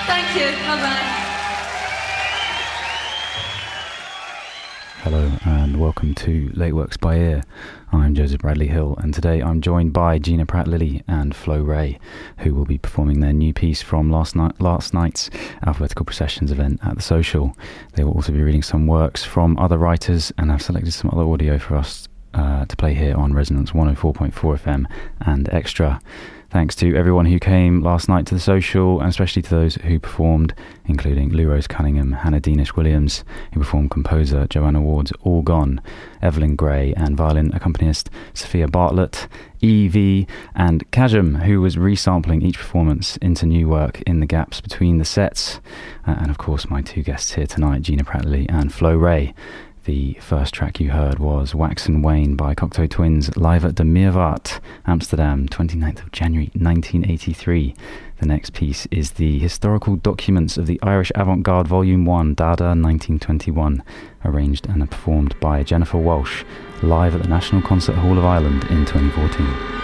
Thank you. Bye-bye. Hello and welcome to Late Works by Ear. I'm Joseph Bradley Hill, and today I'm joined by Gina Pratt-Lilly and Flo Ray, who will be performing their new piece from last night's Alphabetical Processions event at The Social. They will also be reading some works from other writers and have selected some other audio for us to play here on Resonance 104.4 FM and Extra. Thanks to everyone who came last night to The Social, and especially to those who performed, including Lou Rose Cunningham, Hannah Deanish-Williams, who performed composer Joanna Ward's All Gone, Evelyn Gray, and violin accompanist Sophia Bartlett, Evie, and Kajum, who was resampling each performance into new work in the gaps between the sets. And of course, my two guests here tonight, Gina Pratt-Lilly and Flo Ray. The first track you heard was Wax and Wane by Cocteau Twins, live at de Meerwaard, Amsterdam, 29th of January 1983. The next piece is the Historical Documents of the Irish Avant-Garde Volume 1, Dada 1921, arranged and performed by Jennifer Walsh, live at the National Concert Hall of Ireland in 2014.